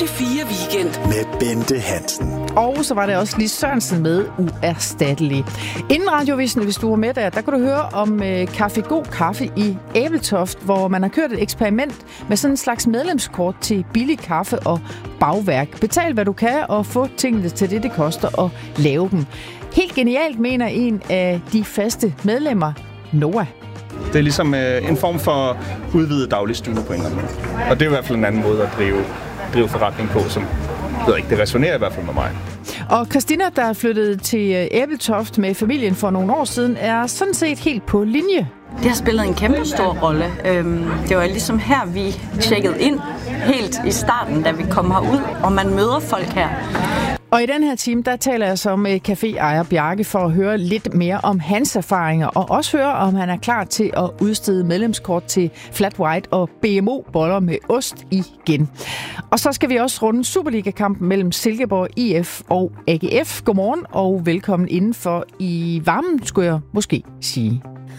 P4 Weekend med Bente Hansen. Og så var det også Lis Sørensen med Uerstattelig. Inden Radiovisen, hvis du var med der kunne du høre om Café God Kaffe i Ebeltoft, hvor man har kørt et eksperiment med sådan en slags medlemskort til billig kaffe og bagværk. Betal hvad du kan og få tingene til det koster at lave dem. Helt genialt, mener en af de faste medlemmer, Noah. Det er ligesom en form for udvidet dagligstue på en eller anden måde. Og det er i hvert fald en anden måde at drive forretning på, som det resonerer i hvert fald med mig. Og Christina, der er flyttet til Ebeltoft med familien for nogle år siden, er sådan set helt på linje. Det har spillet en kæmpe stor rolle. Det var ligesom her, vi tjekkede ind helt i starten, da vi kom herud, og man møder folk her. Og i den her time, der taler jeg så med café-ejer Bjarke for at høre lidt mere om hans erfaringer, og også høre, om han er klar til at udstede medlemskort til Flat White og BMO-boller med ost igen. Og så skal vi også runde Superliga-kampen mellem Silkeborg IF og AGF. Godmorgen og velkommen indenfor i varmen, skulle jeg måske sige.